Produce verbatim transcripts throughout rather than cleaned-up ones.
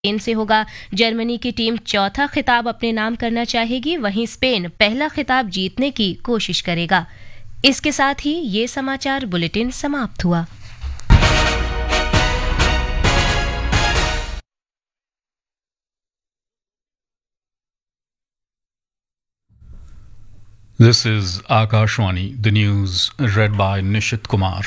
Spain से होगा। Germany की टीम चौथा खिताब अपने नाम करना चाहेगी, वहीं स्पेन पहला खिताब जीतने की कोशिश करेगा। इसके साथ ही ये समाचार बुलेटिन समाप्त हुआ। This is Akashwani, the news read by Nishit Kumar.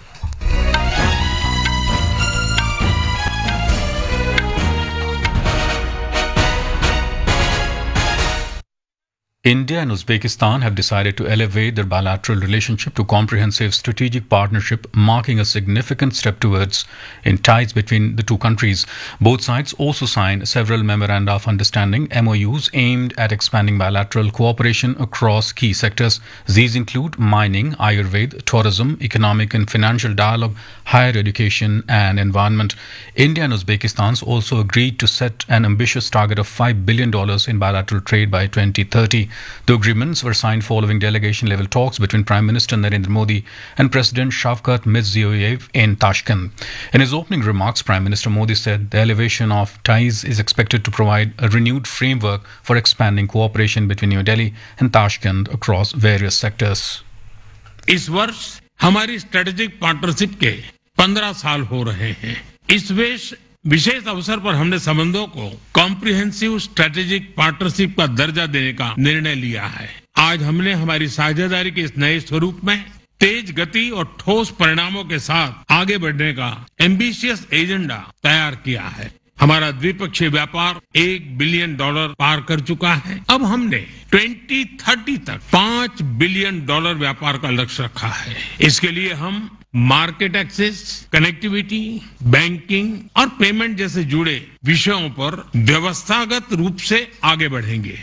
India and Uzbekistan have decided to elevate their bilateral relationship to comprehensive strategic partnership, marking a significant step towards in ties between the two countries. Both sides also signed several memoranda of understanding, M O Us, aimed at expanding bilateral cooperation across key sectors. These include mining, Ayurveda, tourism, economic and financial dialogue, higher education and environment. India and Uzbekistan also agreed to set an ambitious target of five billion dollars in bilateral trade by twenty thirty. The agreements were signed following delegation-level talks between Prime Minister Narendra Modi and President Shavkat Mirziyoyev in Tashkent. In his opening remarks, Prime Minister Modi said the elevation of ties is expected to provide a renewed framework for expanding cooperation between New Delhi and Tashkent across various sectors. इस वर्ष हमारी strategic partnership के पंद्रह साल हो रहे हैं। इस वेश विशेष अवसर पर हमने संबंधों को कॉम्प्रिहेंसिव स्ट्रेटेजिक पार्टनरशिप का दर्जा देने का निर्णय लिया है। आज हमने हमारी साझेदारी के इस नए स्वरूप में तेज गति और ठोस परिणामों के साथ आगे बढ़ने का एम्बिशियस एजेंडा तैयार किया है। हमारा द्विपक्षीय व्यापार एक बिलियन डॉलर पार कर चुका है। अब हमने ट्वेंटी थर्टी तक पांच बिलियन डॉलर व्यापार का लक्ष्य रखा है। इसके लिए हम मार्केट एक्सेस, कनेक्टिविटी, बैंकिंग और पेमेंट जैसे जुड़े विषयों पर व्यवस्थागत रूप से आगे बढ़ेंगे।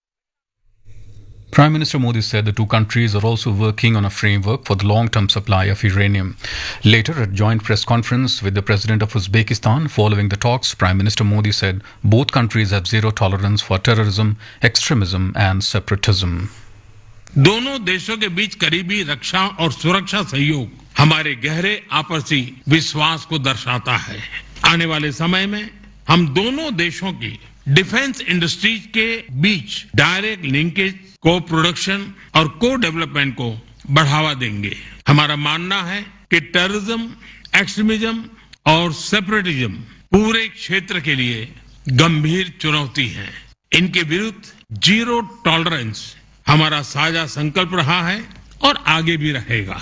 Prime Minister Modi said the two countries are also working on a framework for the long-term supply of uranium. Later, at a joint press conference with the President of Uzbekistan following the talks, Prime Minister Modi said both countries have zero tolerance for terrorism, extremism and separatism. दोनों देशों के बीच करीबी रक्षा और सुरक्षा सहयोग हमारे गहरे आपसी विश्वास को दर्शाता है। आने वाले समय में हम दोनों देशों की डिफेंस इंडस्ट्रीज के बीच डायरेक्ट लिंकेज, को प्रोडक्शन और को डेवलपमेंट को बढ़ावा देंगे। हमारा मानना है कि टेररिज्म, एक्सट्रीमिज्म और सेपरेटिज्म पूरे क्षेत्र के लिए गंभीर चुनौती है। इनके विरुद्ध जीरो टॉलरेंस हमारा साझा संकल्प रहा है और आगे भी रहेगा।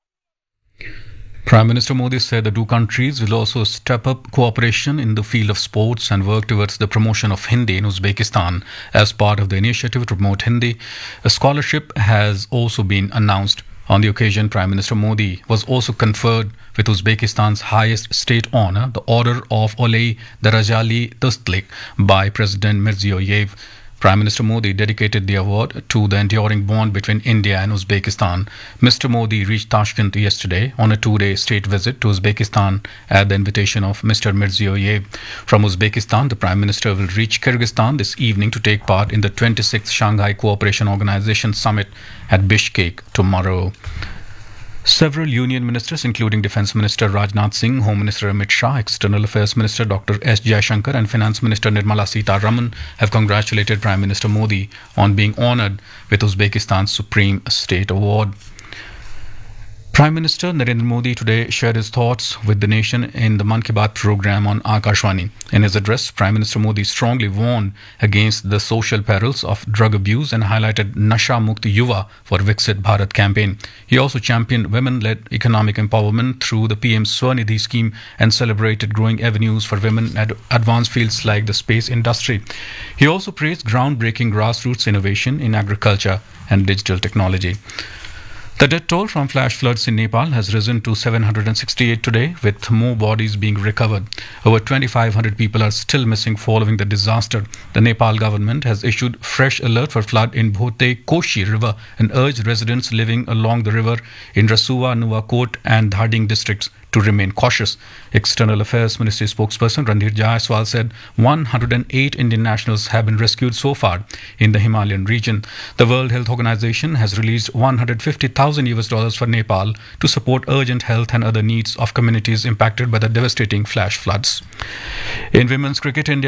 Prime Minister Modi said the two countries will also step up cooperation in the field of sports and work towards the promotion of Hindi in Uzbekistan. As part of the initiative to promote Hindi, a scholarship has also been announced. On the occasion, Prime Minister Modi was also conferred with Uzbekistan's highest state honor, the Order of Olei Darajali Dostlik, by President Mirziyoyev. Prime Minister Modi dedicated the award to the enduring bond between India and Uzbekistan. Mister Modi reached Tashkent yesterday on a two-day state visit to Uzbekistan at the invitation of Mister Mirziyoyev. From Uzbekistan, the Prime Minister will reach Kyrgyzstan this evening to take part in the twenty-sixth Shanghai Cooperation Organization Summit at Bishkek tomorrow. Several union ministers, including Defence Minister Rajnath Singh, Home Minister Amit Shah, External Affairs Minister Doctor S. Jaishankar and Finance Minister Nirmala Sitharaman have congratulated Prime Minister Modi on being honoured with Uzbekistan's Supreme State Award. Prime Minister Narendra Modi today shared his thoughts with the nation in the Mann Ki Baat program on Akashwani. In his address, Prime Minister Modi strongly warned against the social perils of drug abuse and highlighted Nasha Mukt Yuva for Viksit Bharat campaign. He also championed women-led economic empowerment through the P M Swanidhi scheme and celebrated growing avenues for women at advanced fields like the space industry. He also praised groundbreaking grassroots innovation in agriculture and digital technology. The death toll from flash floods in Nepal has risen to seven hundred sixty-eight today, with more bodies being recovered. Over twenty-five hundred people are still missing following the disaster. The Nepal government has issued fresh alert for flood in Bhote Koshi River and urged residents living along the river in Rasuwa, Nuwakot and Dharding districts to remain cautious. External Affairs Ministry spokesperson Randhir Jaiswal said one hundred eight Indian nationals have been rescued so far in the Himalayan region. The World Health Organization has released one hundred fifty thousand U S dollars for Nepal to support urgent health and other needs of communities impacted by the devastating flash floods. In women's cricket, India